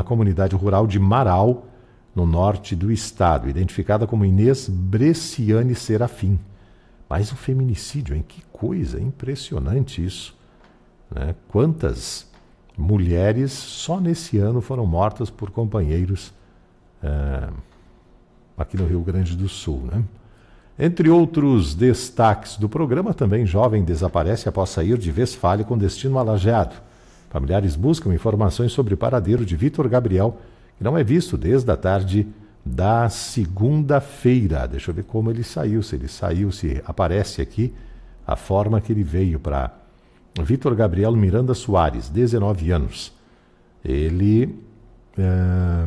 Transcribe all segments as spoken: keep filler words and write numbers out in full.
na comunidade rural de Marau, no norte do estado, identificada como Inês Bresciani Serafim. Mais um feminicídio, hein? Que coisa, impressionante isso, né? Quantas mulheres só nesse ano foram mortas por companheiros é, aqui no Rio Grande do Sul, né? Entre outros destaques do programa, também jovem desaparece após sair de Westfália com destino a Lajeado. Familiares buscam informações sobre o paradeiro de Vitor Gabriel, que não é visto desde a tarde da segunda-feira. Deixa eu ver como ele saiu, se ele saiu, se aparece aqui a forma que ele veio para Vitor Gabriel Miranda Soares, dezenove anos. Ele, é,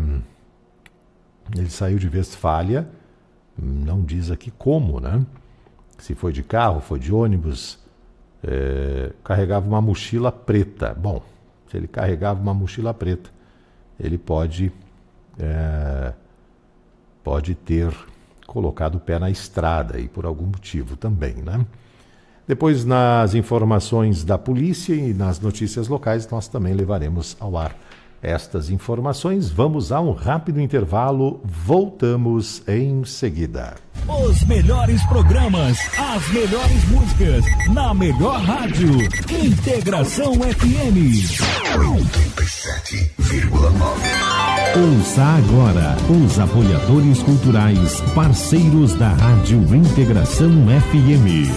ele saiu de Westfália, não diz aqui como, né? Se foi de carro, foi de ônibus, é, carregava uma mochila preta. Bom, se ele carregava uma mochila preta, ele pode, é, pode ter colocado o pé na estrada e por algum motivo também, né? Depois, nas informações da polícia e nas notícias locais, nós também levaremos ao ar estas informações. Vamos a um rápido intervalo, voltamos em seguida. Os melhores programas, as melhores músicas, na melhor rádio. Integração F M. oitenta e sete vírgula nove. Ouça agora os apoiadores culturais, parceiros da Rádio Integração F M.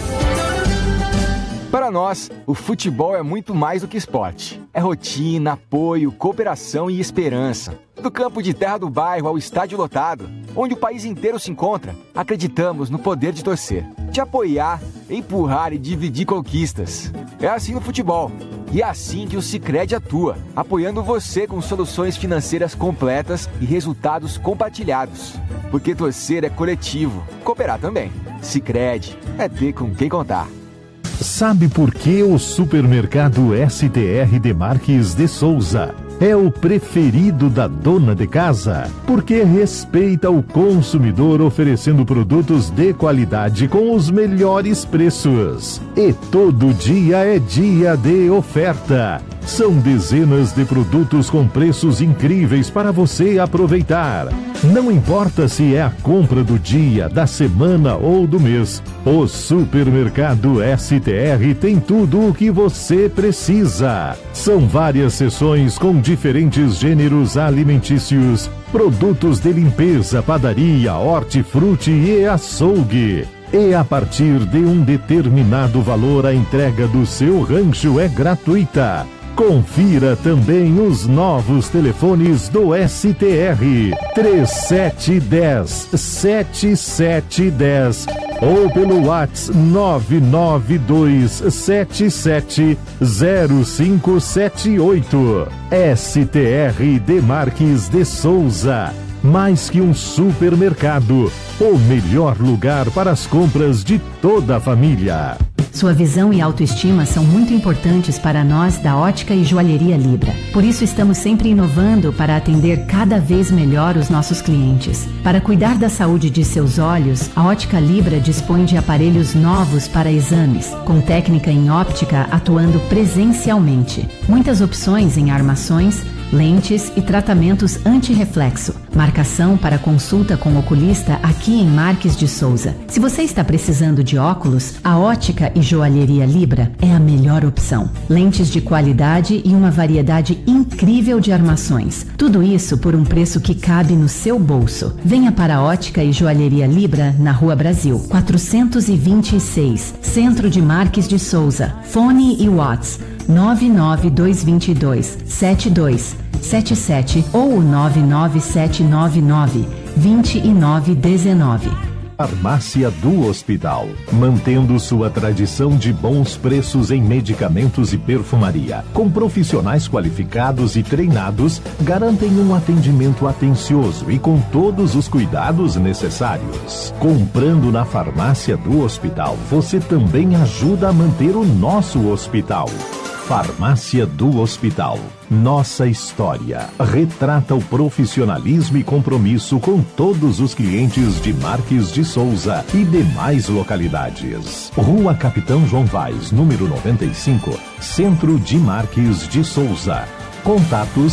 Para nós, o futebol é muito mais do que esporte. É rotina, apoio, cooperação e esperança. Do campo de terra do bairro ao estádio lotado, onde o país inteiro se encontra, acreditamos no poder de torcer, de apoiar, empurrar e dividir conquistas. É assim no futebol. E é assim que o Sicredi atua, apoiando você com soluções financeiras completas e resultados compartilhados. Porque torcer é coletivo, cooperar também. Sicredi é ter com quem contar. Sabe por que o supermercado S T R Demarques de Souza é o preferido da dona de casa? Porque respeita o consumidor, oferecendo produtos de qualidade com os melhores preços. E todo dia é dia de oferta. São dezenas de produtos com preços incríveis para você aproveitar. Não importa se é a compra do dia, da semana ou do mês, o supermercado S T R tem tudo o que você precisa. São várias seções com diferentes gêneros alimentícios, produtos de limpeza, padaria, hortifruti e açougue. E a partir de um determinado valor, a entrega do seu rancho é gratuita. Confira também os novos telefones do S T R, três sete um zero, sete sete um zero ou pelo WhatsApp nove nove dois sete sete zero cinco sete oito. S T R Demarques de Souza, mais que um supermercado, o melhor lugar para as compras de toda a família. Sua visão e autoestima são muito importantes para nós da Ótica e Joalheria Libra. Por isso estamos sempre inovando para atender cada vez melhor os nossos clientes. Para cuidar da saúde de seus olhos, a Ótica Libra dispõe de aparelhos novos para exames, com técnica em óptica atuando presencialmente. Muitas opções em armações, lentes e tratamentos anti-reflexo. Marcação para consulta com o oculista aqui em Marques de Souza. Se você está precisando de óculos, a Ótica e Joalheria Libra é a melhor opção. Lentes de qualidade e uma variedade incrível de armações. Tudo isso por um preço que cabe no seu bolso. Venha para a Ótica e Joalheria Libra na Rua Brasil, quatrocentos e vinte e seis, Centro de Marques de Souza. Fone e WhatsApp nove nove dois dois dois sete dois sete sete ou nove nove sete nove nove dois nove um nove. Farmácia do Hospital, mantendo sua tradição de bons preços em medicamentos e perfumaria, com profissionais qualificados e treinados, garantem um atendimento atencioso e com todos os cuidados necessários. Comprando na Farmácia do Hospital, você também ajuda a manter o nosso hospital. Farmácia do Hospital. Nossa história retrata o profissionalismo e compromisso com todos os clientes de Marques de Souza e demais localidades. Rua Capitão João Vaz, número noventa e cinco, Centro de Marques de Souza. Contatos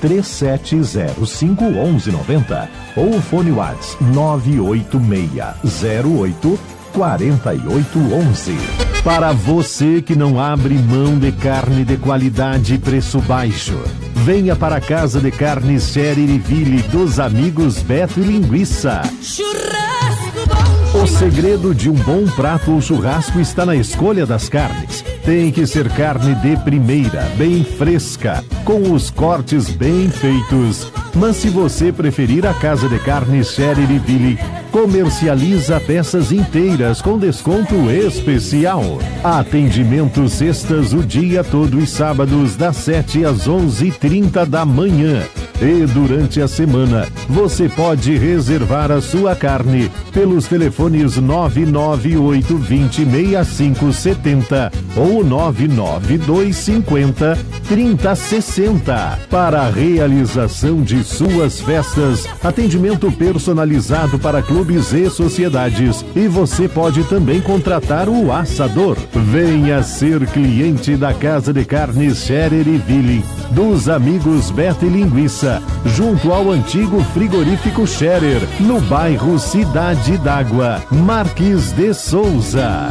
três sete zero cinco um um nove zero ou fone WhatsApp nove oito seis zero oito quatro oito um um. Para você que não abre mão de carne de qualidade e preço baixo, venha para a Casa de Carnes Xeririville dos amigos Beto e Linguiça. Churrasco bom. O segredo de um bom prato ou churrasco está na escolha das carnes. Tem que ser carne de primeira, bem fresca, com os cortes bem feitos. Mas se você preferir, a Casa de Carnes Xeririville comercializa peças inteiras com desconto especial. Atendimento sextas o dia todo e sábados das sete às onze e trinta da manhã. E durante a semana você pode reservar a sua carne pelos telefones nove nove oito dois zero seis cinco sete zero ou nove nove dois cinco zero três zero seis zero. Para a realização de suas festas, atendimento personalizado para clubes e sociedades, e você pode também contratar o assador. Venha ser cliente da Casa de Carnes Xeririville dos amigos Beto e Linguiça, junto ao antigo frigorífico Scherer, no bairro Cidade d'Água, Marques de Souza.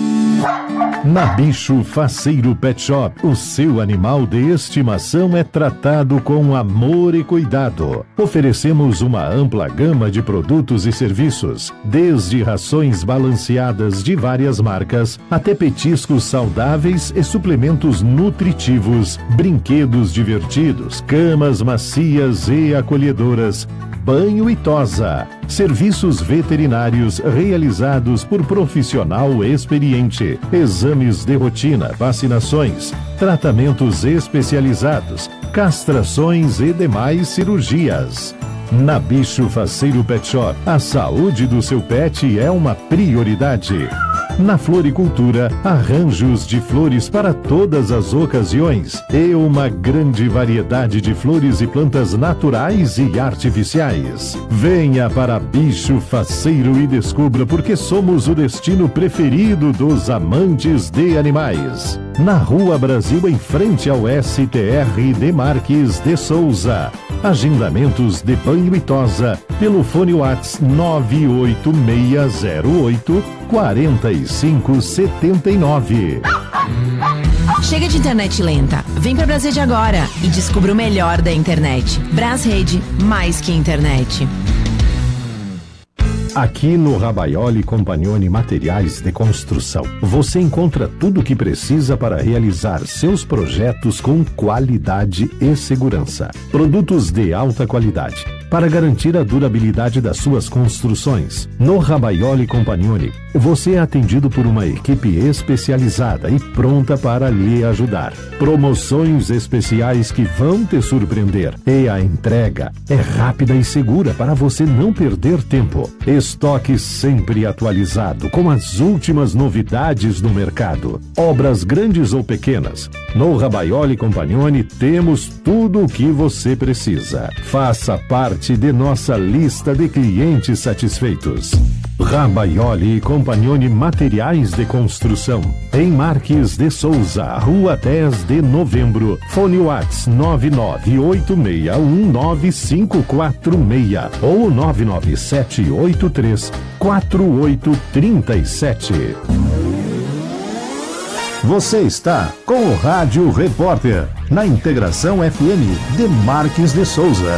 Na Bicho Faceiro Pet Shop, o seu animal de estimação é tratado com amor e cuidado. Oferecemos uma ampla gama de produtos e serviços, desde rações balanceadas de várias marcas, até petiscos saudáveis e suplementos nutritivos, brinquedos divertidos, camas macias e acolhedoras, banho e tosa, serviços veterinários realizados por profissional experiente, exames de rotina, vacinações, tratamentos especializados, castrações e demais cirurgias. Na Bicho Faceiro Pet Shop, a saúde do seu pet é uma prioridade. Na floricultura, arranjos de flores para todas as ocasiões e uma grande variedade de flores e plantas naturais e artificiais. Venha para Bicho Faceiro e descubra porque somos o destino preferido dos amantes de animais. Na Rua Brasil, em frente ao S T R de Marques de Souza. Agendamentos de banho e tosa pelo fone WhatsApp nove oito seis zero oito quatro cinco sete nove. Chega de internet lenta. Vem pra Brasília agora e descubra o melhor da internet. Brasrede, mais que internet. Aqui no Rabaioli Compagnoni Materiais de Construção, você encontra tudo o que precisa para realizar seus projetos com qualidade e segurança. Produtos de alta qualidade para garantir a durabilidade das suas construções. No Rabaioli Compagnoni, você é atendido por uma equipe especializada e pronta para lhe ajudar. Promoções especiais que vão te surpreender. E a entrega é rápida e segura para você não perder tempo. Estoque sempre atualizado com as últimas novidades do mercado. Obras grandes ou pequenas. No Rabaioli Compagnoni temos tudo o que você precisa. Faça parte de nossa lista de clientes satisfeitos. Rabaioli Compagnoni Materiais de Construção, em Marques de Souza, Rua dez de Novembro, fone WhatsApp nove nove oito seis um nove cinco quatro seis ou nove nove sete oito três quatro oito três sete. Você está com o Rádio Repórter, na Integração F M de Marques de Souza.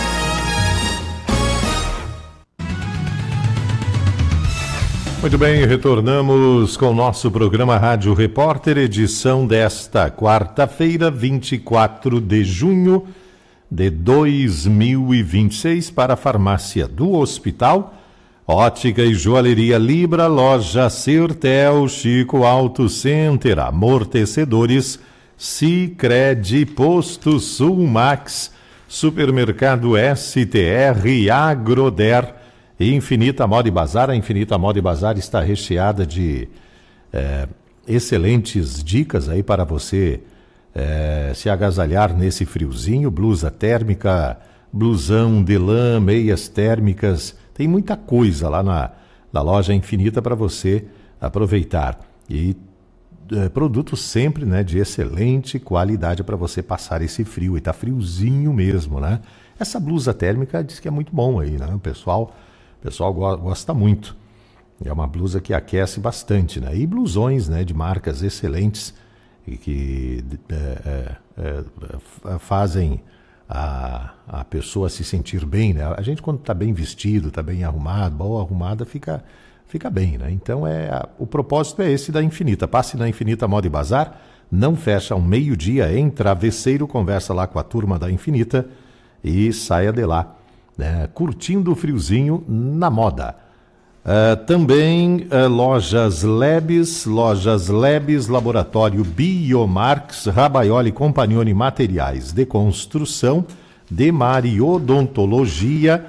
Muito bem, retornamos com o nosso programa Rádio Repórter, edição desta quarta-feira, vinte e quatro de junho de dois mil e vinte e seis, para a farmácia do Hospital, Ótica e Joalheria Libra, Loja Sertel, Chico Auto Center, Amortecedores, Sicredi, Posto Sulmax, Supermercado S T R, Agroder, Infinita Moda e Bazar. A Infinita Moda e Bazar está recheada de é, excelentes dicas aí para você é, se agasalhar nesse friozinho. Blusa térmica, blusão de lã, meias térmicas. Tem muita coisa lá na, na loja Infinita para você aproveitar. E é, produtos sempre, né, de excelente qualidade para você passar esse frio. E tá friozinho mesmo, né? Essa blusa térmica diz que é muito bom aí, né? O pessoal, o pessoal go- gosta muito. É uma blusa que aquece bastante, né? E blusões, né, de marcas excelentes e que é, é, é, fazem a, a pessoa se sentir bem, né? A gente, quando está bem vestido, está bem arrumado, boa arrumada, fica, fica bem, né? Então, é, a, o propósito é esse da Infinita. Passe na Infinita Moda e Bazar, não fecha ao meio-dia, em Travesseiro, conversa lá com a turma da Infinita e saia de lá, né? Curtindo o friozinho na moda. Uh, também uh, lojas Lebes, lojas Lebes, Laboratório Biomarx, Rabaioli Compagnoni Materiais de Construção, Demari Odontologia,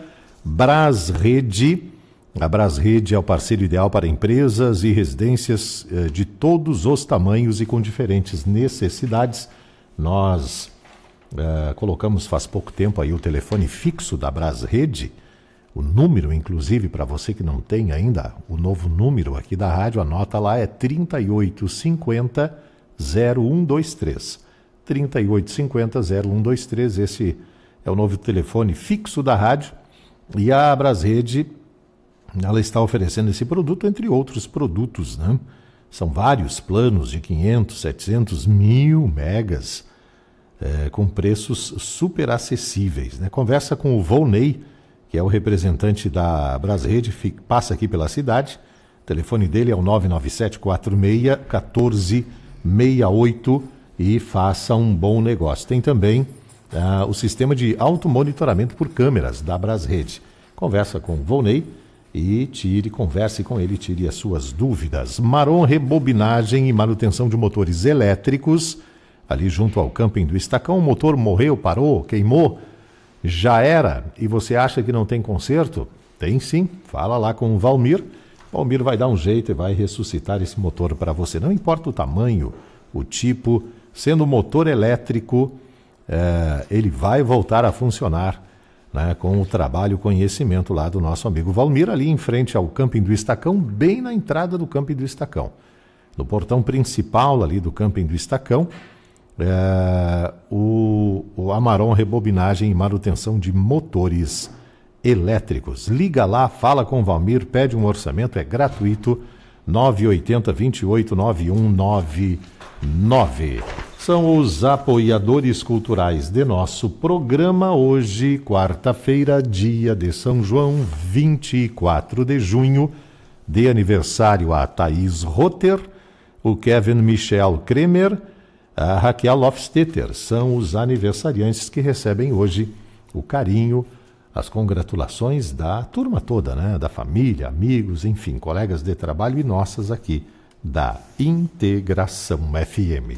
Brasrede. A Brasrede é o parceiro ideal para empresas e residências uh, de todos os tamanhos e com diferentes necessidades. Nós uh, colocamos faz pouco tempo aí o telefone fixo da Brasrede. O número, inclusive, para você que não tem ainda o novo número aqui da rádio, anota lá, é trinta e oito cinquenta, zero um dois três. trinta e oito cinquenta, zero um dois três, esse é o novo telefone fixo da rádio. E a Brasrede, ela está oferecendo esse produto, entre outros produtos, né? São vários planos de quinhentos, setecentos, mil megas, é, com preços super acessíveis, né? Conversa com o Volney, que é o representante da Brasrede, passa aqui pela cidade. O telefone dele é o nove nove sete quatro seis, um quatro seis oito e faça um bom negócio. Tem também ah, o sistema de automonitoramento por câmeras da Brasrede. Conversa com o Volney e tire, converse com ele, tire as suas dúvidas. Maron Rebobinagem e Manutenção de Motores Elétricos, ali junto ao camping do Estacão. O motor morreu, parou, queimou, já era, e você acha que não tem conserto? Tem sim, fala lá com o Valmir. Valmir vai dar um jeito e vai ressuscitar esse motor para você. Não importa o tamanho, o tipo, sendo motor elétrico, é, ele vai voltar a funcionar, né, com o trabalho e conhecimento lá do nosso amigo Valmir, ali em frente ao camping do Estacão, bem na entrada do camping do Estacão. No portão principal ali do camping do Estacão, É, o, o Amaron Rebobinagem e Manutenção de Motores Elétricos. Liga lá, fala com o Valmir, pede um orçamento, é gratuito, nove oito zero, dois oito nove um nove nove. São os apoiadores culturais de nosso programa. Hoje, quarta-feira, dia de São João, vinte e quatro de junho, de aniversário a Thaís Rotter, o Kevin Michel Kremer, a Raquel Lofstetter. São os aniversariantes que recebem hoje o carinho, as congratulações da turma toda, né? Da família, amigos, enfim, colegas de trabalho e nossas aqui da Integração F M.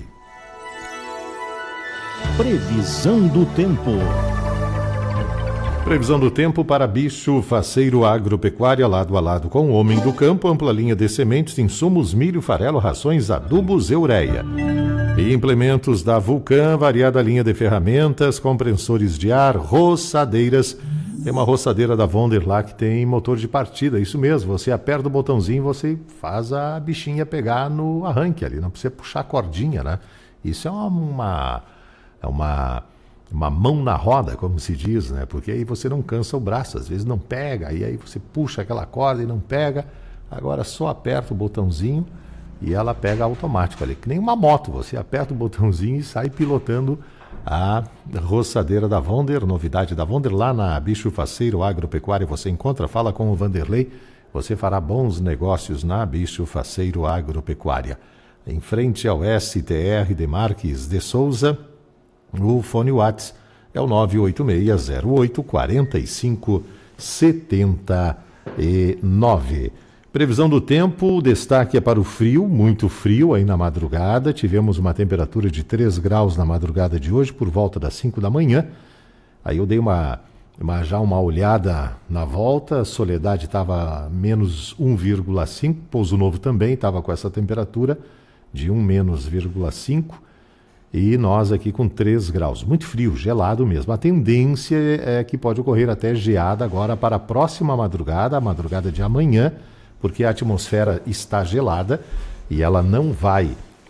Previsão do tempo. Previsão do tempo para Bicho Faceiro Agropecuária, lado a lado com o homem do campo, ampla linha de sementes, insumos, milho, farelo, rações, adubos e ureia. E implementos da Vulcan, variada linha de ferramentas, compressores de ar, roçadeiras. Tem uma roçadeira da Wonder lá que tem motor de partida, isso mesmo, você aperta o botãozinho, você faz a bichinha pegar no arranque ali, não precisa puxar a cordinha, né? Isso é uma, é uma, uma mão na roda, como se diz, né? Porque aí você não cansa o braço, às vezes não pega, e aí você puxa aquela corda e não pega, agora só aperta o botãozinho e ela pega automático ali, que nem uma moto, você aperta o botãozinho e sai pilotando a roçadeira da Wonder, novidade da Wonder, lá na Bicho Faceiro Agropecuária você encontra, fala com o Vanderlei, você fará bons negócios na Bicho Faceiro Agropecuária. Em frente ao S T R de Marques de Souza, o fone WhatsApp é o nove oito seis zero oito quatro cinco sete nove. Previsão do tempo, o destaque é para o frio, muito frio aí na madrugada. Tivemos uma temperatura de três graus na madrugada de hoje, por volta das cinco da manhã. Aí eu dei uma, uma, já uma olhada na volta, a Soledade estava menos um vírgula cinco, Pouso Novo também estava com essa temperatura de um menos vírgula cinco. E nós aqui com três graus, muito frio, gelado mesmo. A tendência é que pode ocorrer até geada agora para a próxima madrugada, a madrugada de amanhã, porque a atmosfera está gelada e ela não vai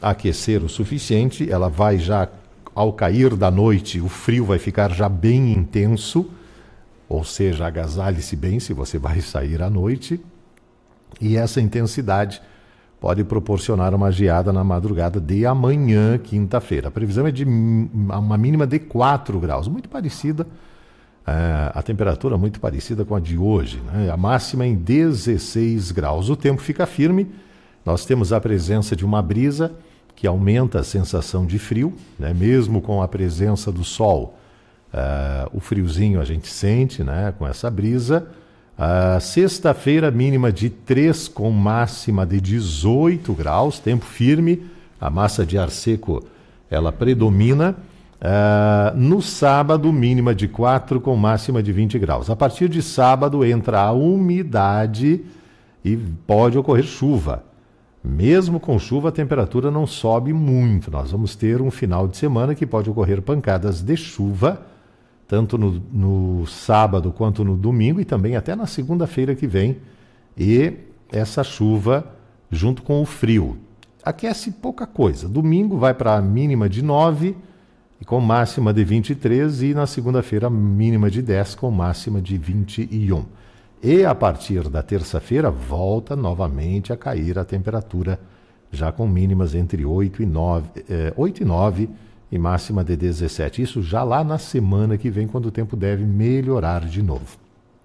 aquecer o suficiente, ela vai já, ao cair da noite, o frio vai ficar já bem intenso, ou seja, agasalhe-se bem se você vai sair à noite, e essa intensidade pode proporcionar uma geada na madrugada de amanhã, quinta-feira. A previsão é de uma mínima de quatro graus, muito parecida, é, a temperatura muito parecida com a de hoje, né? A máxima em dezesseis graus. O tempo fica firme, nós temos a presença de uma brisa que aumenta a sensação de frio, né? Mesmo com a presença do sol, uh, o friozinho a gente sente, né? Com essa brisa. Uh, sexta-feira, mínima de três com máxima de dezoito graus, tempo firme, a massa de ar seco ela predomina. Uh, no sábado, mínima de quatro com máxima de vinte graus. A partir de sábado entra a umidade e pode ocorrer chuva. Mesmo com chuva, a temperatura não sobe muito. Nós vamos ter um final de semana que pode ocorrer pancadas de chuva, tanto no, no sábado quanto no domingo e também até na segunda-feira que vem. E essa chuva junto com o frio. Aquece pouca coisa. Domingo vai para a mínima de nove e com máxima de vinte e três e na segunda-feira mínima de dez com máxima de vinte e um. E a partir da terça-feira volta novamente a cair a temperatura, já com mínimas entre oito e nove, eh, oito e nove e máxima de dezessete. Isso já lá na semana que vem, quando o tempo deve melhorar de novo.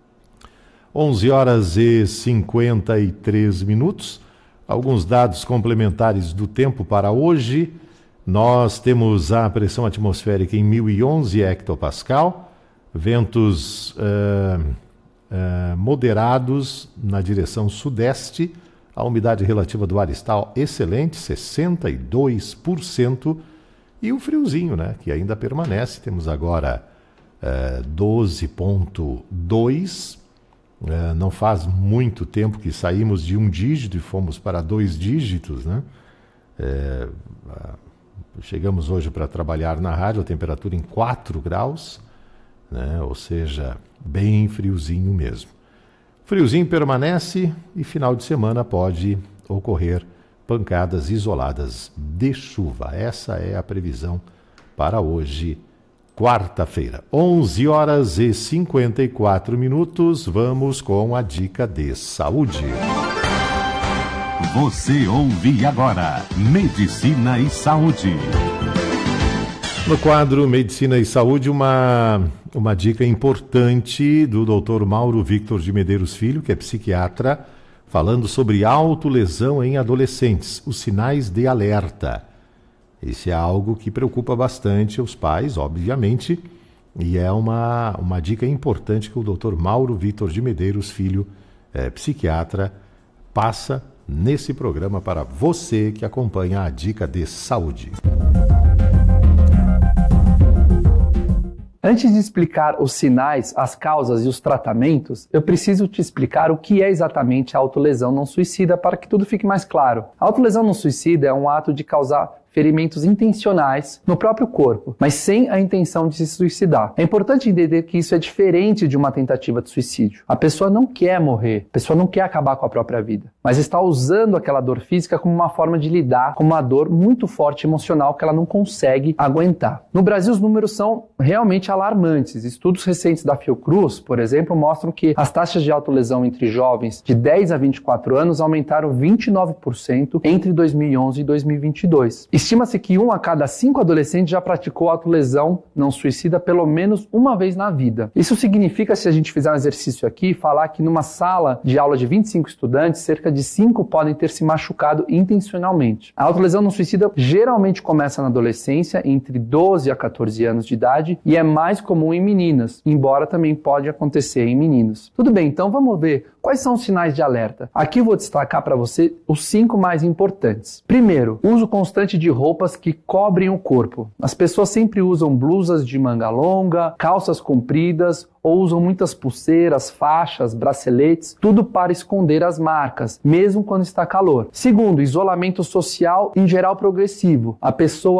onze horas e cinquenta e três minutos. Alguns dados complementares do tempo para hoje. Nós temos a pressão atmosférica em mil e onze hectopascal, ventos uh, uh, moderados na direção sudeste, a umidade relativa do ar está excelente, sessenta e dois por cento, e o friozinho, né, que ainda permanece. Temos agora uh, doze vírgula dois, uh, não faz muito tempo que saímos de um dígito e fomos para dois dígitos, né? Uh, uh, Chegamos hoje para trabalhar na rádio, a temperatura em quatro graus, né? Ou seja, bem friozinho mesmo. Friozinho permanece e final de semana pode ocorrer pancadas isoladas de chuva. Essa é a previsão para hoje, quarta-feira. onze horas e cinquenta e quatro minutos, vamos com a dica de saúde. Você ouve agora Medicina e Saúde. No quadro Medicina e Saúde, uma, uma dica importante do doutor Mauro Victor de Medeiros Filho, que é psiquiatra, falando sobre autolesão em adolescentes, os sinais de alerta. Esse é algo que preocupa bastante os pais, obviamente, e é uma, uma dica importante que o doutor Mauro Victor de Medeiros Filho, é, psiquiatra, passa nesse programa para você que acompanha a dica de saúde. Antes de explicar os sinais, as causas e os tratamentos, eu preciso te explicar o que é exatamente a autolesão não suicida para que tudo fique mais claro. A autolesão não suicida é um ato de causar ferimentos intencionais no próprio corpo, mas sem a intenção de se suicidar. É importante entender que isso é diferente de uma tentativa de suicídio. A pessoa não quer morrer, a pessoa não quer acabar com a própria vida, mas está usando aquela dor física como uma forma de lidar com uma dor muito forte emocional que ela não consegue aguentar. No Brasil, os números são realmente alarmantes. Estudos recentes da Fiocruz, por exemplo, mostram que as taxas de autolesão entre jovens de dez a vinte e quatro anos aumentaram vinte e nove por cento entre dois mil e onze e dois mil e vinte e dois. Estima-se que um a cada cinco adolescentes já praticou autolesão não suicida pelo menos uma vez na vida. Isso significa, se a gente fizer um exercício aqui, falar que numa sala de aula de vinte e cinco estudantes, cerca de cinco podem ter se machucado intencionalmente. A autolesão não suicida geralmente começa na adolescência, entre doze a quatorze anos de idade, e é mais comum em meninas, embora também pode acontecer em meninos. Tudo bem, então vamos ver quais são os sinais de alerta. Aqui eu vou destacar para você os cinco mais importantes. Primeiro, uso constante de roupas que cobrem o corpo. As pessoas sempre usam blusas de manga longa, calças compridas, ou usam muitas pulseiras, faixas, braceletes, tudo para esconder as marcas, mesmo quando está calor. Segundo, isolamento social em geral progressivo. A pessoa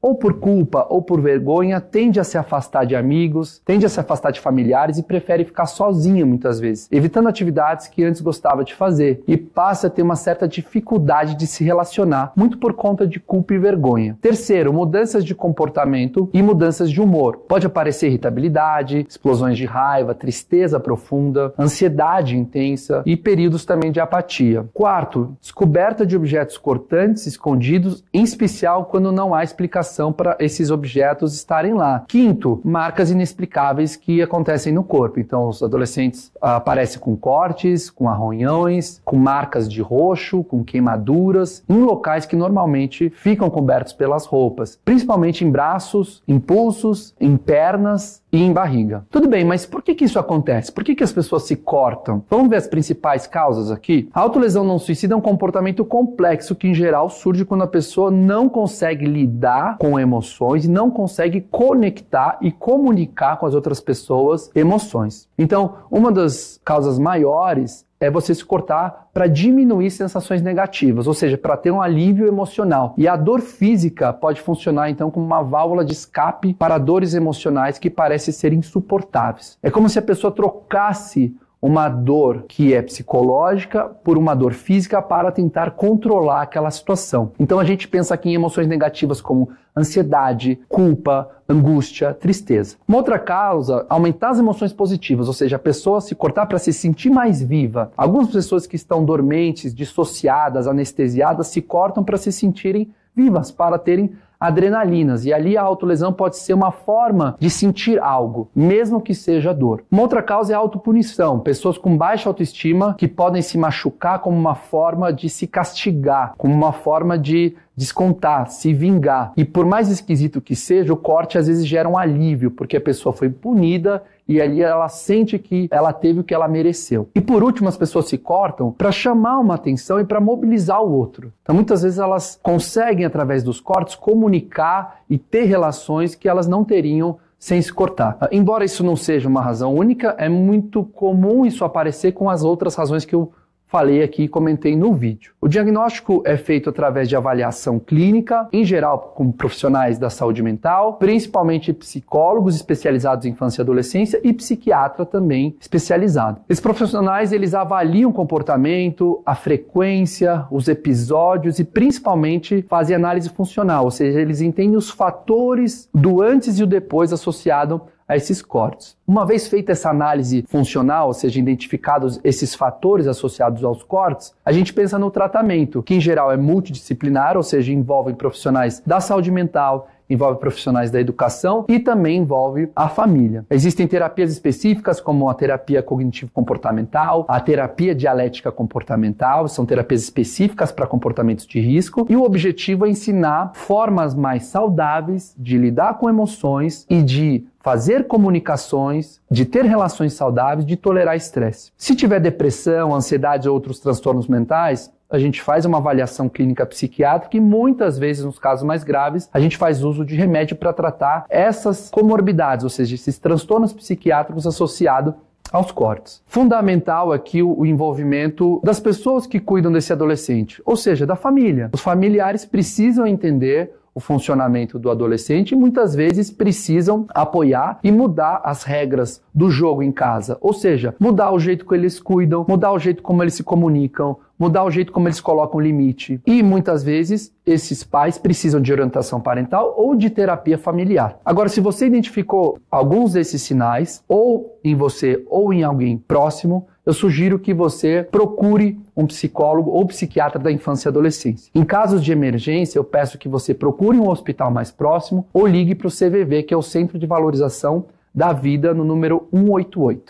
ou por culpa ou por vergonha, tende a se afastar de amigos, tende a se afastar de familiares e prefere ficar sozinha muitas vezes, evitando atividades que antes gostava de fazer e passa a ter uma certa dificuldade de se relacionar, muito por conta de culpa e vergonha. Terceiro, mudanças de comportamento e mudanças de humor. Pode aparecer irritabilidade, explosões de raiva, tristeza profunda, ansiedade intensa e períodos também de apatia. Quarto, descoberta de objetos cortantes escondidos, em especial quando não há explicação para esses objetos estarem lá. Quinto, marcas inexplicáveis que acontecem no corpo. Então, os adolescentes ah, aparecem com cortes, com arranhões, com marcas de roxo, com queimaduras, em locais que normalmente ficam cobertos pelas roupas, principalmente em braços, em pulsos, em pernas e em barriga. Tudo bem, mas por que que isso acontece? Por que que as pessoas se cortam? Vamos ver as principais causas aqui? A autolesão não suicida é um comportamento complexo que, em geral, surge quando a pessoa não consegue lidar com emoções e não consegue conectar e comunicar com as outras pessoas emoções. Então, uma das causas maiores é você se cortar para diminuir sensações negativas, ou seja, para ter um alívio emocional. E a dor física pode funcionar, então, como uma válvula de escape para dores emocionais que parecem ser insuportáveis. É como se a pessoa trocasse uma dor que é psicológica por uma dor física para tentar controlar aquela situação. Então a gente pensa aqui em emoções negativas como ansiedade, culpa, angústia, tristeza. Uma outra causa, aumentar as emoções positivas, ou seja, a pessoa se cortar para se sentir mais viva. Algumas pessoas que estão dormentes, dissociadas, anestesiadas, se cortam para se sentirem vivas, para terem adrenalinas, e ali a autolesão pode ser uma forma de sentir algo, mesmo que seja dor. Uma outra causa é a autopunição, pessoas com baixa autoestima que podem se machucar como uma forma de se castigar, como uma forma de descontar, se vingar. E por mais esquisito que seja, o corte às vezes gera um alívio, porque a pessoa foi punida e ali ela sente que ela teve o que ela mereceu. E por último, as pessoas se cortam para chamar uma atenção e para mobilizar o outro. Então muitas vezes elas conseguem, através dos cortes, comunicar e ter relações que elas não teriam sem se cortar. Embora isso não seja uma razão única, é muito comum isso aparecer com as outras razões que eu falei aqui e comentei no vídeo. O diagnóstico é feito através de avaliação clínica, em geral com profissionais da saúde mental, principalmente psicólogos especializados em infância e adolescência e psiquiatra também especializado. Esses profissionais, eles avaliam o comportamento, a frequência, os episódios e principalmente fazem análise funcional, ou seja, eles entendem os fatores do antes e o depois associado a esses cortes. Uma vez feita essa análise funcional, ou seja, identificados esses fatores associados aos cortes, a gente pensa no tratamento, que em geral é multidisciplinar, ou seja, envolve profissionais da saúde mental, envolve profissionais da educação e também envolve a família. Existem terapias específicas como a terapia cognitivo-comportamental, a terapia dialética comportamental, são terapias específicas para comportamentos de risco, e o objetivo é ensinar formas mais saudáveis de lidar com emoções e de fazer comunicações, de ter relações saudáveis, de tolerar estresse. Se tiver depressão, ansiedade ou outros transtornos mentais, a gente faz uma avaliação clínica psiquiátrica e muitas vezes, nos casos mais graves, a gente faz uso de remédio para tratar essas comorbidades, ou seja, esses transtornos psiquiátricos associados aos cortes. Fundamental aqui o, o envolvimento das pessoas que cuidam desse adolescente, ou seja, da família. Os familiares precisam entender o funcionamento do adolescente e muitas vezes precisam apoiar e mudar as regras do jogo em casa, ou seja, mudar o jeito como eles cuidam, mudar o jeito como eles se comunicam, mudar o jeito como eles colocam limite. E muitas vezes esses pais precisam de orientação parental ou de terapia familiar. Agora, se você identificou alguns desses sinais, ou em você ou em alguém próximo, eu sugiro que você procure um psicólogo ou psiquiatra da infância e adolescência. Em casos de emergência, eu peço que você procure um hospital mais próximo ou ligue para o C V V, que é o Centro de Valorização da Vida, no número um oito oito.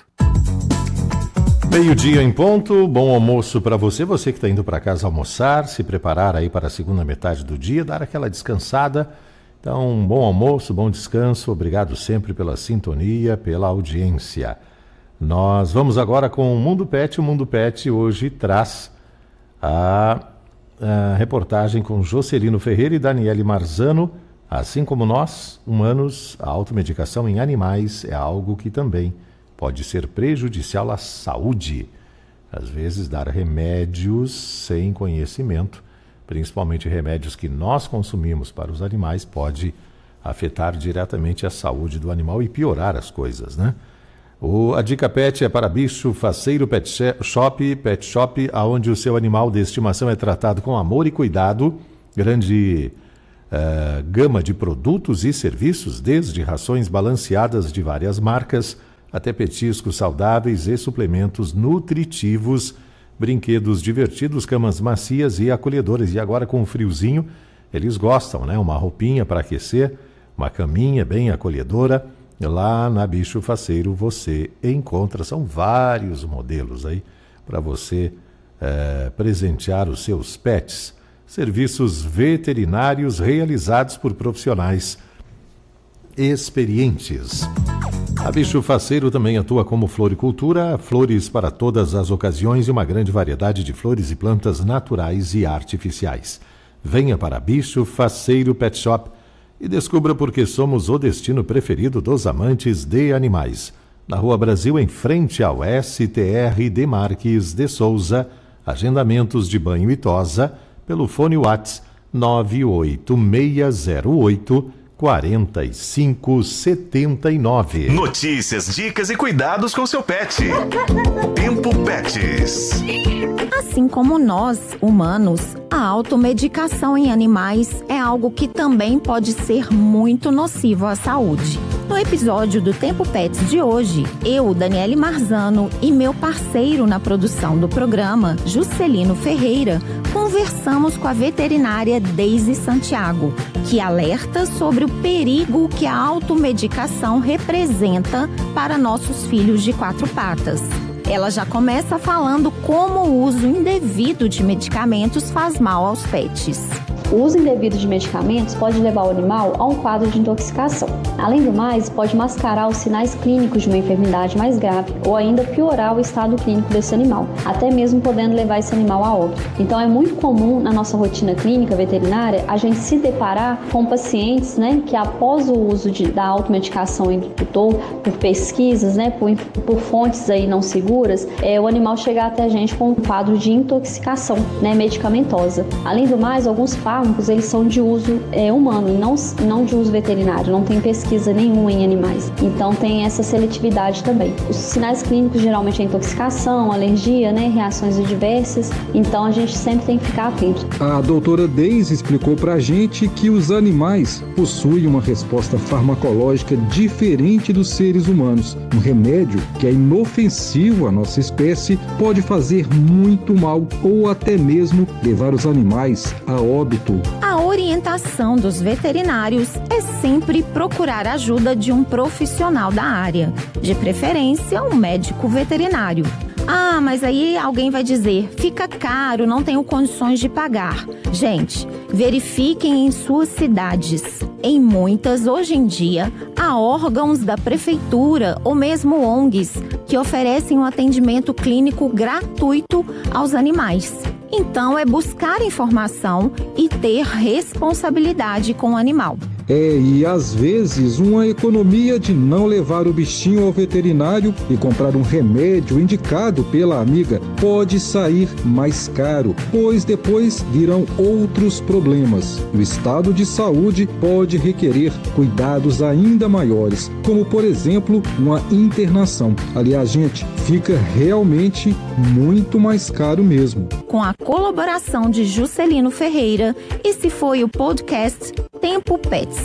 Meio-dia em ponto, bom almoço para você, você que está indo para casa almoçar, se preparar aí para a segunda metade do dia, dar aquela descansada. Então, bom almoço, bom descanso, obrigado sempre pela sintonia, pela audiência. Nós vamos agora com o Mundo Pet. O Mundo Pet hoje traz a, a reportagem com Jocelino Ferreira e Daniele Marzano. Assim como nós, humanos, a automedicação em animais é algo que também pode ser prejudicial à saúde. Às vezes, dar remédios sem conhecimento principalmente remédios que nós consumimos para os animais, pode afetar diretamente a saúde do animal e piorar as coisas, né? O, a dica pet é para Bicho Faceiro Pet Shop, Pet Shop, onde o seu animal de estimação é tratado com amor e cuidado. Grande uh, gama de produtos e serviços, desde rações balanceadas de várias marcas, até petiscos saudáveis e suplementos nutritivos, brinquedos divertidos, camas macias e acolhedoras. E agora com o friozinho, eles gostam, né? Uma roupinha para aquecer, uma caminha bem acolhedora. Lá na Bicho Faceiro você encontra, são vários modelos aí para você é, presentear os seus pets. Serviços veterinários realizados por profissionais experientes. A Bicho Faceiro também atua como floricultura, flores para todas as ocasiões e uma grande variedade de flores e plantas naturais e artificiais. Venha para Bicho Faceiro Pet Shop e descubra por que somos o destino preferido dos amantes de animais. Na Rua Brasil, em frente ao S T R de Marques de Souza, agendamentos de banho e tosa pelo fone WhatsApp nove oito seis zero oito quatro cinco sete nove. Notícias, dicas e cuidados com seu pet. Tempo Pets. Assim como nós, humanos, a automedicação em animais é algo que também pode ser muito nocivo à saúde. No episódio do Tempo Pets de hoje, eu, Daniele Marzano, e meu parceiro na produção do programa, Juscelino Ferreira, conversamos com a veterinária Deise Santiago, que alerta sobre o perigo que a automedicação representa para nossos filhos de quatro patas. Ela já começa falando como o uso indevido de medicamentos faz mal aos pets. O uso indevido de medicamentos pode levar o animal a um quadro de intoxicação. Além do mais, pode mascarar os sinais clínicos de uma enfermidade mais grave ou ainda piorar o estado clínico desse animal, até mesmo podendo levar esse animal a óbito. Então é muito comum na nossa rotina clínica veterinária a gente se deparar com pacientes, né, que após o uso de, da automedicação indutor, por pesquisas, né, por, por fontes aí não seguras, é, o animal chegar até a gente com um quadro de intoxicação, né, medicamentosa. Além do mais, alguns fármacos eles são de uso é, humano e não, não de uso veterinário, não tem pesquisa nenhuma em animais, então tem essa seletividade também. Os sinais clínicos geralmente é intoxicação, alergia, né, reações adversas, então a gente sempre tem que ficar atento. A doutora Deise explicou pra gente que os animais possuem uma resposta farmacológica diferente dos seres humanos. Um remédio que é inofensivo à nossa espécie pode fazer muito mal ou até mesmo levar os animais a óbito. A orientação dos veterinários é sempre procurar a ajuda de um profissional da área, de preferência um médico veterinário. Ah, mas aí alguém vai dizer, fica caro, não tenho condições de pagar. Gente, verifiquem em suas cidades. Em muitas, hoje em dia, há órgãos da prefeitura ou mesmo O N Gs que oferecem um atendimento clínico gratuito aos animais. Então, é buscar informação e ter responsabilidade com o animal. É, e às vezes uma economia de não levar o bichinho ao veterinário e comprar um remédio indicado pela amiga pode sair mais caro, pois depois virão outros problemas. O estado de saúde pode requerer cuidados ainda maiores, como por exemplo uma internação. Aliás, gente, fica realmente muito mais caro mesmo. Com a colaboração de Juscelino Ferreira, esse foi o podcast Tempo Pets.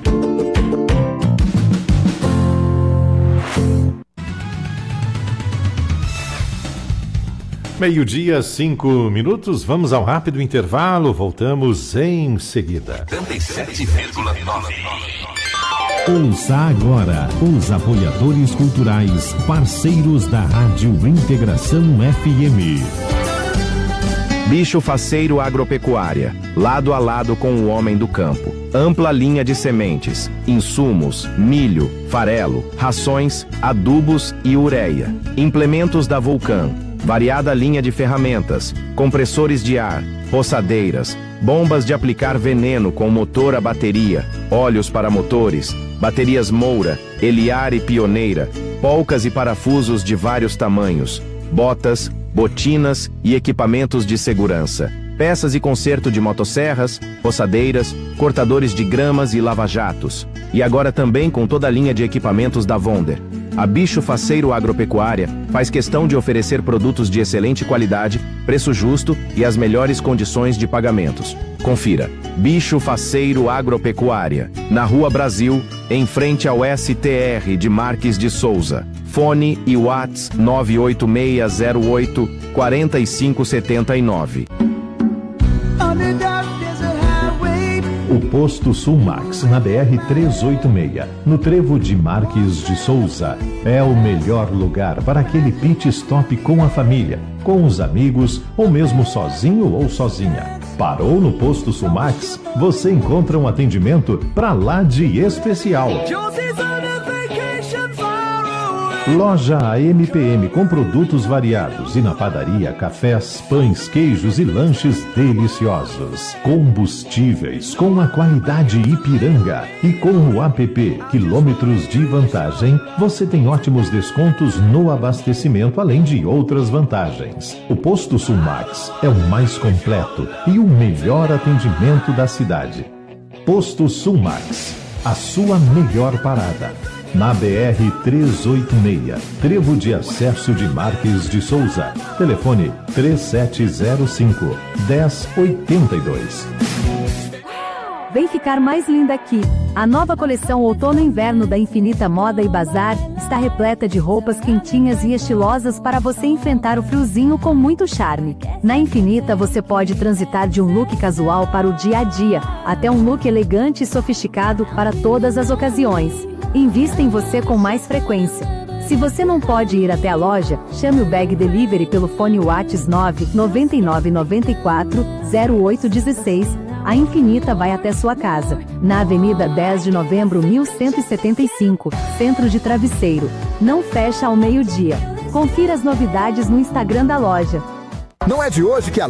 Meio-dia, cinco minutos, vamos ao rápido intervalo, voltamos em seguida. oitenta e sete vírgula nove. Ouça agora os apoiadores culturais, parceiros da Rádio Integração F M. Bicho Faceiro Agropecuária, lado a lado com o homem do campo. Ampla linha de sementes, insumos, milho, farelo, rações, adubos e ureia. Implementos da Vulcan, variada linha de ferramentas, compressores de ar, roçadeiras, bombas de aplicar veneno com motor a bateria, óleos para motores, baterias Moura, Eliar e Pioneira, polcas e parafusos de vários tamanhos, botas, botinas e equipamentos de segurança. peças e conserto de motosserras, roçadeiras, cortadores de gramas e lava-jatos. E agora também com toda a linha de equipamentos da Wonder. A Bicho Faceiro Agropecuária faz questão de oferecer produtos de excelente qualidade, preço justo e as melhores condições de pagamentos. Confira. Bicho Faceiro Agropecuária, na Rua Brasil, em frente ao S T R de Marques de Souza. Fone e Whats nove oito seis zero oito quatro cinco sete nove. O Posto Sulmax, na B R trezentos e oitenta e seis, no trevo de Marques de Souza, é o melhor lugar para aquele pit stop com a família, com os amigos ou mesmo sozinho ou sozinha. Parou no Posto Sulmax? Você encontra um atendimento pra lá de especial. Loja A M P M com produtos variados e na padaria, cafés, pães, queijos e lanches deliciosos. Combustíveis com a qualidade Ipiranga e com o app Quilômetros de Vantagem, você tem ótimos descontos no abastecimento, além de outras vantagens. O Posto Sulmax é o mais completo e o melhor atendimento da cidade. Posto Sulmax, a sua melhor parada. Na B R trezentos e oitenta e seis, trevo de acesso de Marques de Souza. Telefone três sete zero cinco, um zero oito dois. Vem ficar mais linda aqui. A nova coleção Outono e Inverno da Infinita Moda e Bazar está repleta de roupas quentinhas e estilosas para você enfrentar o friozinho com muito charme. Na Infinita você pode transitar de um look casual para o dia a dia, até um look elegante e sofisticado para todas as ocasiões. Invista em você com mais frequência. Se você não pode ir até a loja, chame o Bag Delivery pelo fone Whats nove nove nove nove quatro zero oito um seis. A Infinita vai até sua casa, na Avenida dez de Novembro mil cento e setenta e cinco, Centro de Travesseiro. Não fecha ao meio-dia. Confira as novidades no Instagram da loja. Não é de hoje que a